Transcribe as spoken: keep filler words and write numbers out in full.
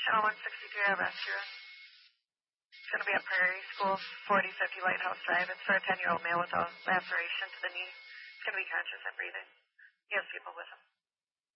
Channel one sixty-three, I have rescue. It's going to be at Prairie School, forty fifty Lighthouse Drive. It's for a ten-year-old male with a laceration to the knee. He's going to be conscious and breathing. He has people with him.